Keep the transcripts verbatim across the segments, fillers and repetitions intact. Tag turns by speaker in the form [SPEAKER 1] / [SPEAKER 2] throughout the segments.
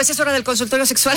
[SPEAKER 1] Pues es hora del consultorio sexual.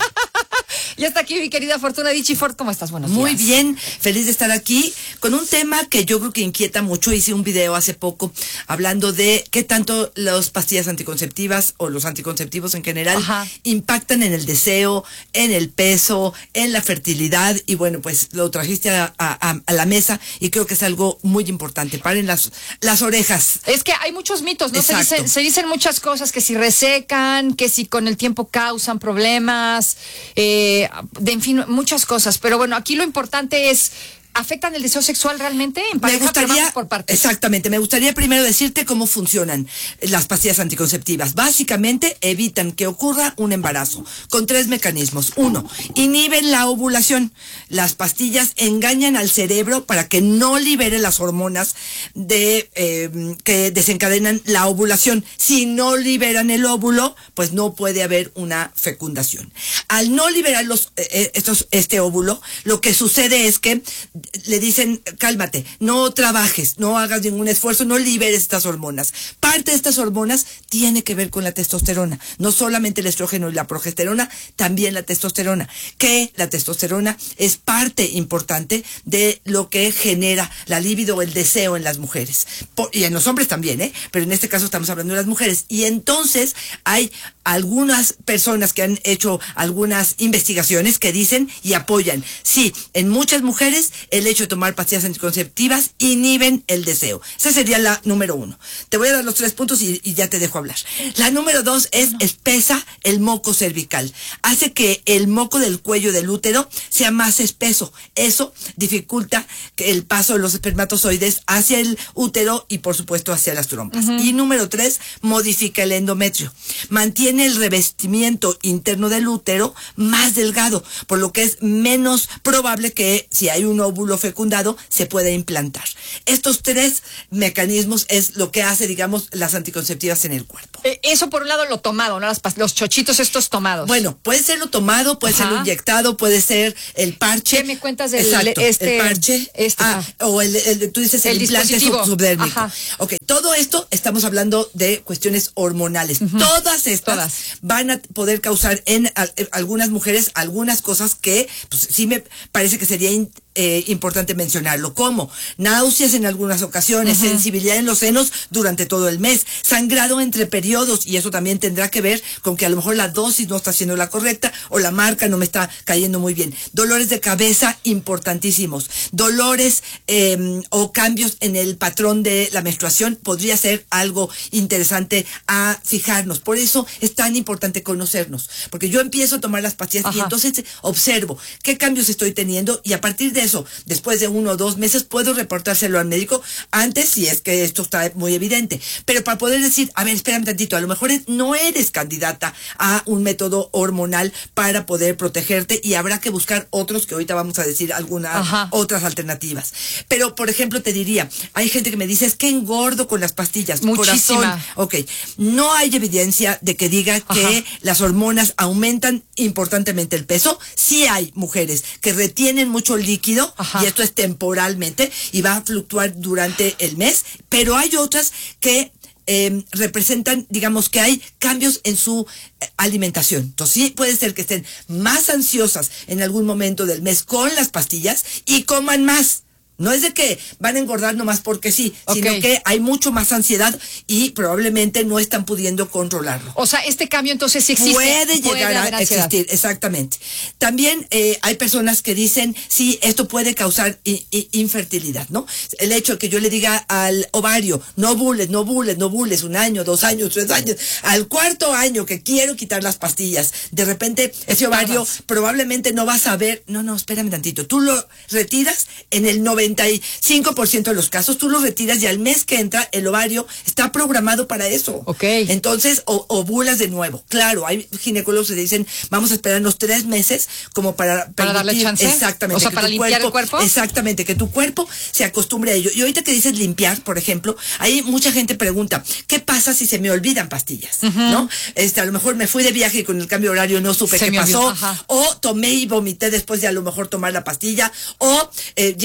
[SPEAKER 1] Ya está aquí mi querida Fortuna Dicci. Fort, ¿cómo estás? Buenos días.
[SPEAKER 2] Muy bien, feliz de estar aquí con un tema que yo creo que inquieta mucho. Hice un video hace poco hablando de qué tanto las pastillas anticonceptivas o los anticonceptivos en general Ajá. impactan en el deseo, en el peso, en la fertilidad. Y bueno, pues lo trajiste a, a, a la mesa y creo que es algo muy importante. Paren las, las orejas.
[SPEAKER 1] Es que hay muchos mitos, ¿no? Se dicen, se dicen muchas cosas, que si resecan, que si con el tiempo causan problemas, eh, de en fin, muchas cosas. Pero bueno, aquí lo importante es, ¿afectan el deseo sexual realmente? En pareja,
[SPEAKER 2] me gustaría,
[SPEAKER 1] por partes.
[SPEAKER 2] Exactamente, me gustaría primero decirte cómo funcionan las pastillas anticonceptivas. Básicamente evitan que ocurra un embarazo con tres mecanismos. Uno, inhiben la ovulación. Las pastillas engañan al cerebro para que no libere las hormonas de eh, que desencadenan la ovulación. Si no liberan el óvulo, pues no puede haber una fecundación. Al no liberar los, eh, estos, este óvulo, lo que sucede es que le dicen, cálmate, no trabajes, no hagas ningún esfuerzo, no liberes estas hormonas. Parte de estas hormonas tiene que ver con la testosterona, no solamente el estrógeno y la progesterona, también la testosterona, que la testosterona es parte importante de lo que genera la libido o el deseo en las mujeres, Por, y en los hombres también, ¿eh? Pero en este caso estamos hablando de las mujeres, y entonces hay algunas personas que han hecho algunas investigaciones que dicen y apoyan, sí, en muchas mujeres el hecho de tomar pastillas anticonceptivas inhiben el deseo. Esa sería la número uno. Te voy a dar los tres puntos y, y ya te dejo hablar. La número dos es espesa el moco cervical. Hace que el moco del cuello del útero sea más espeso. Eso dificulta el paso de los espermatozoides hacia el útero y por supuesto hacia las trompas. Uh-huh. Y número tres, modifica el endometrio. Mantiene el revestimiento interno del útero más delgado, por lo que es menos probable que si hay un óvulo fecundado se puede implantar. Estos tres mecanismos es lo que hace, digamos, las anticonceptivas en el cuerpo.
[SPEAKER 1] Eh, eso por un lado lo tomado, ¿no? Las, los chochitos estos tomados.
[SPEAKER 2] Bueno, puede ser lo tomado, puede Ajá. ser lo inyectado, puede ser el parche.
[SPEAKER 1] ¿Qué me cuentas del
[SPEAKER 2] Exacto,
[SPEAKER 1] este,
[SPEAKER 2] el parche?
[SPEAKER 1] Este,
[SPEAKER 2] ah, o el, el, tú dices el, el implante sub subdérmico. Ajá. Ok, todo esto estamos hablando de cuestiones hormonales. Uh-huh. Todas estas Todas. van a poder causar en, a, en algunas mujeres algunas cosas que pues, sí me parece que sería in, Eh, importante mencionarlo, como náuseas en algunas ocasiones, uh-huh. sensibilidad en los senos durante todo el mes, sangrado entre periodos, y eso también tendrá que ver con que a lo mejor la dosis no está siendo la correcta o la marca no me está cayendo muy bien. Dolores de cabeza importantísimos, dolores eh, o cambios en el patrón de la menstruación podría ser algo interesante a fijarnos. Por eso es tan importante conocernos, porque yo empiezo a tomar las pastillas Ajá. y entonces observo qué cambios estoy teniendo, y a partir de eso, después de uno o dos meses, puedo reportárselo al médico antes, si es que esto está muy evidente. Pero para poder decir, a ver, espérame tantito, a lo mejor no eres candidata a un método hormonal para poder protegerte, y habrá que buscar otros, que ahorita vamos a decir algunas Ajá. otras alternativas. Pero, por ejemplo, te diría, hay gente que me dice, es que engordo con las pastillas.
[SPEAKER 1] Muchísima.
[SPEAKER 2] Corazón. Ok, no hay evidencia de que diga Ajá. que las hormonas aumentan importantemente el peso. Sí hay mujeres que retienen mucho líquido, Ajá. y esto es temporalmente y va a fluctuar durante el mes, pero hay otras que eh, representan, digamos, que hay cambios en su eh, alimentación. Entonces sí puede ser que estén más ansiosas en algún momento del mes con las pastillas y coman más. No es de que van a engordar nomás porque sí, okay. sino que hay mucho más ansiedad y probablemente no están pudiendo controlarlo.
[SPEAKER 1] O sea, este cambio entonces sí existe.
[SPEAKER 2] Puede llegar puede a existir, exactamente. También eh, hay personas que dicen, sí, esto puede causar i- i- infertilidad, ¿no? El hecho de que yo le diga al ovario, no bules, no bules, no bules, un año, dos años, tres años, al cuarto año que quiero quitar las pastillas, de repente ese ovario probablemente no va a saber, no, no, espérame tantito, tú lo retiras en el noventa y cinco por ciento de los casos, tú lo retiras y al mes que entra el ovario está programado para eso.
[SPEAKER 1] Ok.
[SPEAKER 2] Entonces, o, ovulas de nuevo. Claro, hay ginecólogos que dicen, vamos a esperar unos tres meses como para
[SPEAKER 1] para darle chance.
[SPEAKER 2] Exactamente.
[SPEAKER 1] O sea, para limpiar
[SPEAKER 2] cuerpo,
[SPEAKER 1] el cuerpo.
[SPEAKER 2] Exactamente, que tu cuerpo se acostumbre a ello. Y ahorita que dices limpiar, por ejemplo, ahí mucha gente pregunta, ¿qué pasa si se me olvidan pastillas? Uh-huh. ¿No? Este, a lo mejor me fui de viaje y con el cambio de horario no supe se qué pasó. O tomé y vomité después de a lo mejor tomar la pastilla. O eh, llevo una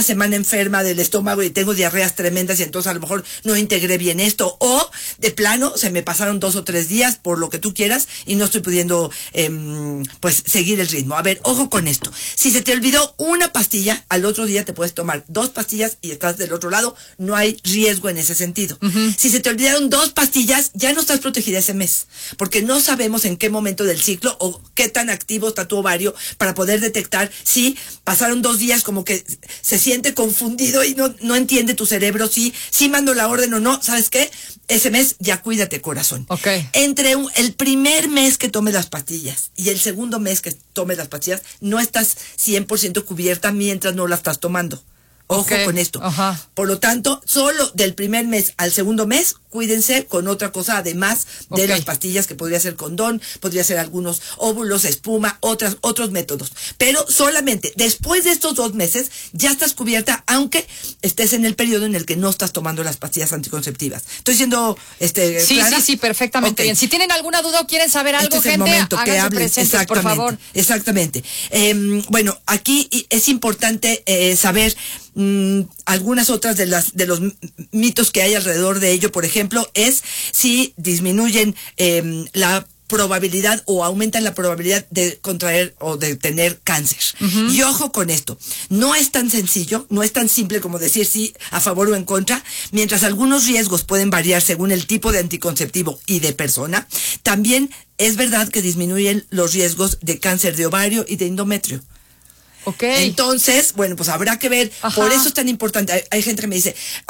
[SPEAKER 2] semana enferma del estómago y tengo diarreas tremendas y entonces a lo mejor no integré bien esto, o de plano se me pasaron dos o tres días por lo que tú quieras y no estoy pudiendo eh, pues seguir el ritmo. A ver, ojo con esto. Si se te olvidó una pastilla, al otro día te puedes tomar dos pastillas y estás del otro lado, no hay riesgo en ese sentido. Uh-huh. Si se te olvidaron dos pastillas, ya no estás protegida ese mes, porque no sabemos en qué momento del ciclo o qué tan activo está tu ovario para poder detectar si pasaron dos días como que se siente confundido y no, no entiende tu cerebro si, si mando la orden o no. ¿Sabes qué? Ese mes ya cuídate, corazón.
[SPEAKER 1] Okay.
[SPEAKER 2] Entre un, el primer mes que tomes las pastillas y el segundo mes que tomes las pastillas, no estás cien por ciento cubierta mientras no las estás tomando. Ojo okay. con esto.
[SPEAKER 1] Ajá.
[SPEAKER 2] Por lo tanto, solo del primer mes al segundo mes, cuídense con otra cosa además de okay. las pastillas, que podría ser condón, podría ser algunos óvulos, espuma, otras, otros métodos. Pero solamente después de estos dos meses ya estás cubierta, aunque estés en el periodo en el que no estás tomando las pastillas anticonceptivas. Estoy siendo este
[SPEAKER 1] Sí,
[SPEAKER 2] clara?
[SPEAKER 1] sí, sí, perfectamente okay. bien. Si tienen alguna duda o quieren saber algo,
[SPEAKER 2] este es
[SPEAKER 1] gente,
[SPEAKER 2] el momento que
[SPEAKER 1] háganse
[SPEAKER 2] hablen.
[SPEAKER 1] presentes, por favor.
[SPEAKER 2] Exactamente. Eh, bueno, aquí es importante eh, saber Mm, algunas otras de las de los mitos que hay alrededor de ello. Por ejemplo, es si disminuyen eh, la probabilidad o aumentan la probabilidad de contraer o de tener cáncer. Uh-huh. Y ojo con esto, no es tan sencillo, no es tan simple como decir sí a favor o en contra. Mientras algunos riesgos pueden variar según el tipo de anticonceptivo y de persona, también es verdad que disminuyen los riesgos de cáncer de ovario y de endometrio.
[SPEAKER 1] Okay.
[SPEAKER 2] Entonces, bueno, pues habrá que ver. Ajá. Por eso es tan importante. Hay, hay gente que me dice,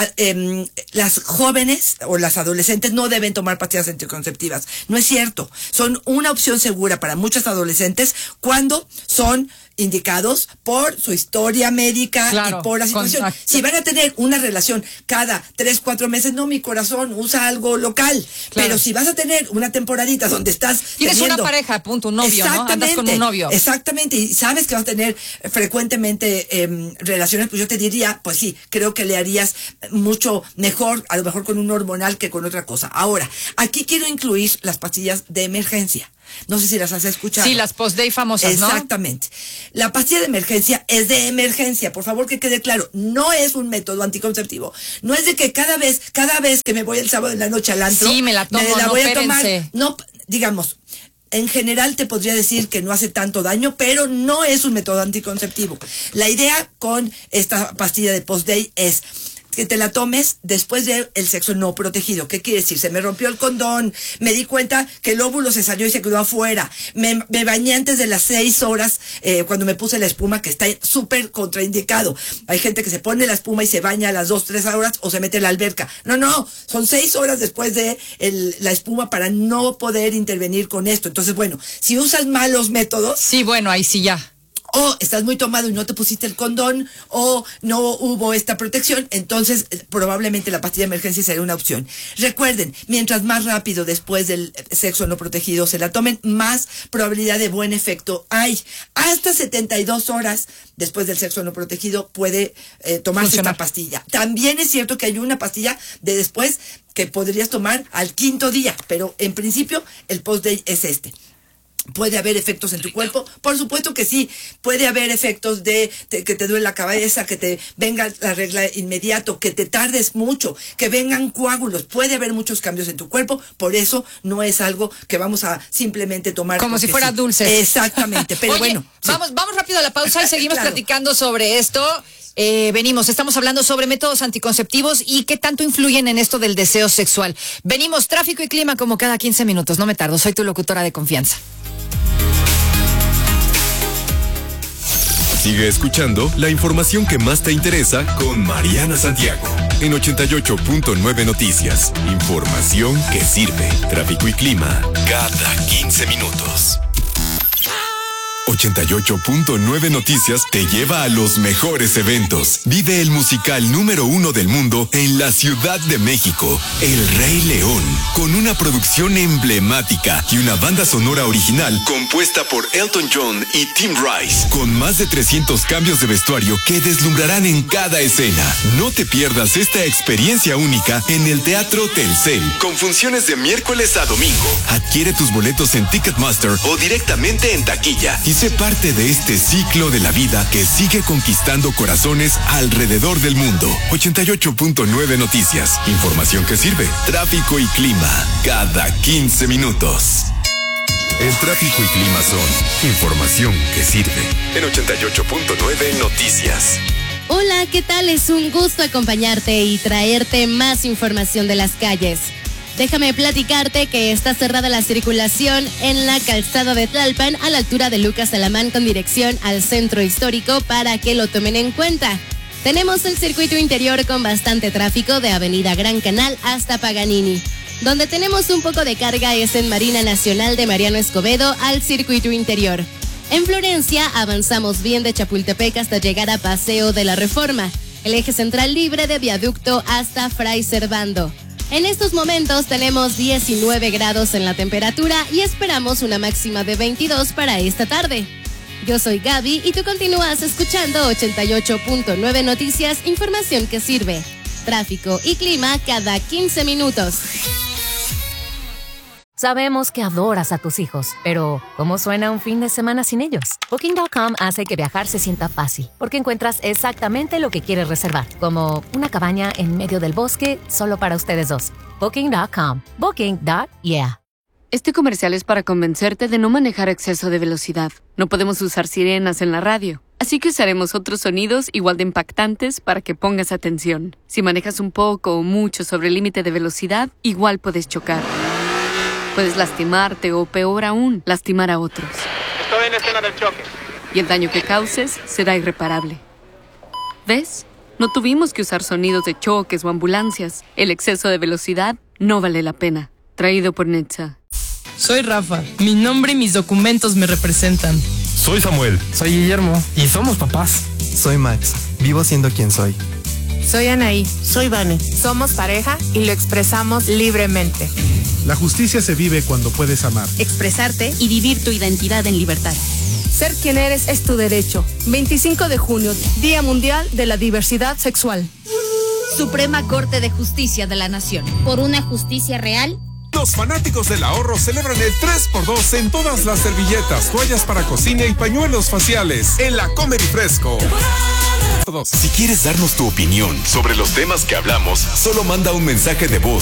[SPEAKER 2] eh, las jóvenes o las adolescentes no deben tomar pastillas anticonceptivas. No es cierto. Son una opción segura para muchas adolescentes cuando son indicados por su historia médica claro, y por la situación. Contacto. Si van a tener una relación cada tres, cuatro meses, no, mi corazón, usa algo local. Claro. Pero si vas a tener una temporadita donde estás
[SPEAKER 1] tienes
[SPEAKER 2] teniendo,
[SPEAKER 1] una pareja, punto, un novio, ¿no? Andas con un novio.
[SPEAKER 2] Exactamente, y sabes que vas a tener frecuentemente eh, relaciones, pues yo te diría, pues sí, creo que le harías mucho mejor, a lo mejor con un hormonal que con otra cosa. Ahora, aquí quiero incluir las pastillas de emergencia. No sé si las has escuchado.
[SPEAKER 1] Sí, las post-day famosas, ¿no?
[SPEAKER 2] Exactamente. La pastilla de emergencia es de emergencia, por favor que quede claro, no es un método anticonceptivo. No es de que cada vez, cada vez que me voy el sábado en la noche al antro,
[SPEAKER 1] sí, me la tomo,
[SPEAKER 2] me la
[SPEAKER 1] no,
[SPEAKER 2] voy
[SPEAKER 1] espérense.
[SPEAKER 2] a tomar. No, digamos, en general te podría decir que no hace tanto daño, pero no es un método anticonceptivo. La idea con esta pastilla de post-day es que te la tomes después del sexo no protegido. ¿Qué quiere decir? Se me rompió el condón, me di cuenta que el óvulo se salió y se quedó afuera, me, me bañé antes de las seis horas eh, cuando me puse la espuma, que está súper contraindicado. Hay gente que se pone la espuma y se baña a las dos, tres horas o se mete en la alberca. No, no, son seis horas después de el, la espuma para no poder intervenir con esto. Entonces, bueno, si usas malos métodos...
[SPEAKER 1] Sí, bueno, ahí sí ya.
[SPEAKER 2] O estás muy tomado y no te pusiste el condón, o no hubo esta protección, entonces eh, probablemente la pastilla de emergencia sería una opción. Recuerden, mientras más rápido después del sexo no protegido se la tomen, más probabilidad de buen efecto hay. Hasta setenta y dos horas después del sexo no protegido puede eh, tomarse Funcionar. esta pastilla. También es cierto que hay una pastilla de después que podrías tomar al quinto día, pero en principio el post-day es este. ¿Puede haber efectos en tu cuerpo? Por supuesto que sí. Puede haber efectos de, de que te duele la cabeza, que te venga la regla inmediato, que te tardes mucho, que vengan coágulos. Puede haber muchos cambios en tu cuerpo. Por eso no es algo que vamos a simplemente tomar.
[SPEAKER 1] Como si fuera
[SPEAKER 2] sí.
[SPEAKER 1] dulce.
[SPEAKER 2] Exactamente. Pero
[SPEAKER 1] Oye,
[SPEAKER 2] bueno.
[SPEAKER 1] Vamos,
[SPEAKER 2] sí.
[SPEAKER 1] vamos rápido a la pausa y seguimos
[SPEAKER 2] Claro.
[SPEAKER 1] platicando sobre esto. Eh, venimos, estamos hablando sobre métodos anticonceptivos y qué tanto influyen en esto del deseo sexual. Venimos, tráfico y clima como cada quince minutos. No me tardo, soy tu locutora de confianza.
[SPEAKER 3] Sigue escuchando la información que más te interesa con Mariana Santiago en ochenta y ocho punto nueve Noticias. Información que sirve. Tráfico y clima cada quince minutos. ochenta y ocho punto nueve Noticias te lleva a los mejores eventos. Vive el musical número uno del mundo en la Ciudad de México, El Rey León, con una producción emblemática y una banda sonora original compuesta por Elton John y Tim Rice, con más de trescientos cambios de vestuario que deslumbrarán en cada escena. No te pierdas esta experiencia única en el Teatro Telcel, con funciones de miércoles a domingo. Adquiere tus boletos en Ticketmaster o directamente en taquilla y sé parte de este ciclo de la vida que sigue conquistando corazones alrededor del mundo. ochenta y ocho punto nueve Noticias. Información que sirve. Tráfico y clima. Cada quince minutos. El tráfico y clima son información que sirve. En ochenta y ocho punto nueve Noticias.
[SPEAKER 4] Hola, ¿qué tal? Es un gusto acompañarte y traerte más información de las calles. Déjame platicarte que está cerrada la circulación en la calzada de Tlalpan a la altura de Lucas Alamán con dirección al centro histórico para que lo tomen en cuenta. Tenemos el circuito interior con bastante tráfico de Avenida Gran Canal hasta Paganini. Donde tenemos un poco de carga es en Marina Nacional de Mariano Escobedo al circuito interior. En Florencia avanzamos bien de Chapultepec hasta llegar a Paseo de la Reforma, el eje central libre de Viaducto hasta Fray Servando. En estos momentos tenemos diecinueve grados en la temperatura y esperamos una máxima de veintidós para esta tarde. Yo soy Gaby y tú continúas escuchando ochenta y ocho punto nueve Noticias, información que sirve. Tráfico y clima cada quince minutos.
[SPEAKER 5] Sabemos que adoras a tus hijos, pero ¿cómo suena un fin de semana sin ellos? Booking punto com hace que viajar se sienta fácil, porque encuentras exactamente lo que quieres reservar, como una cabaña en medio del bosque solo para ustedes dos. Booking punto com. Booking. Yeah.
[SPEAKER 6] Este comercial es para convencerte de no manejar a exceso de velocidad. No podemos usar sirenas en la radio, así que usaremos otros sonidos igual de impactantes para que pongas atención. Si manejas un poco o mucho sobre el límite de velocidad, igual puedes chocar. Puedes lastimarte o, peor aún, lastimar a otros.
[SPEAKER 7] Estoy en la escena del choque.
[SPEAKER 6] Y el daño que causes será irreparable. ¿Ves? No tuvimos que usar sonidos de choques o ambulancias. El exceso de velocidad no vale la pena. Traído por Netza.
[SPEAKER 8] Soy Rafa. Mi nombre y mis documentos me representan.
[SPEAKER 9] Soy Samuel.
[SPEAKER 10] Soy Guillermo.
[SPEAKER 9] Y somos papás.
[SPEAKER 10] Soy Max. Vivo siendo quien soy.
[SPEAKER 11] Soy Anaí.
[SPEAKER 12] Soy Vane.
[SPEAKER 11] Somos pareja y lo expresamos libremente.
[SPEAKER 13] La justicia se vive cuando puedes amar,
[SPEAKER 14] expresarte y vivir tu identidad en libertad.
[SPEAKER 15] Ser quien eres es tu derecho. veinticinco de junio, Día Mundial de la Diversidad Sexual.
[SPEAKER 16] Suprema Corte de Justicia de la Nación.
[SPEAKER 17] Por una justicia real.
[SPEAKER 18] Los fanáticos del ahorro celebran el tres por dos en todas las servilletas, toallas para cocina y pañuelos faciales en la Comer y Fresco.
[SPEAKER 3] Si quieres darnos tu opinión sobre los temas que hablamos, solo manda un mensaje de voz